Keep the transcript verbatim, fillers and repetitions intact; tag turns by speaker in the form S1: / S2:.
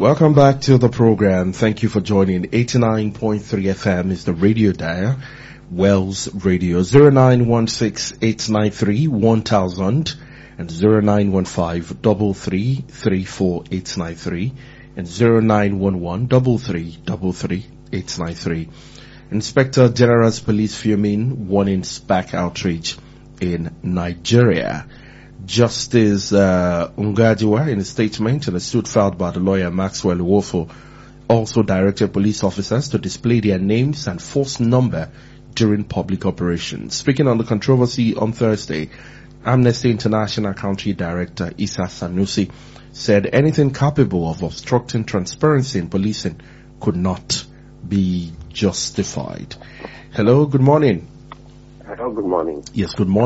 S1: Welcome back to the program. Thank you for joining. eighty-nine point three F M is the radio dial. Wells Radio zero nine one six eight nine three one thousand and zero nine one five three three three four eight nine three and zero nine one one three three three three eight nine three. Inspector General's Police Firmin warnings back outrage in Nigeria. Justice uh, Ungadiwa, in a statement in a suit filed by the lawyer Maxwell Iwofo, also directed police officers to display their names and force number during public operations. Speaking on the controversy on Thursday, Amnesty International Country Director Issa Sanusi said anything capable of obstructing transparency in policing could not be justified. Hello, good morning.
S2: Hello, good morning.
S1: Yes, good morning.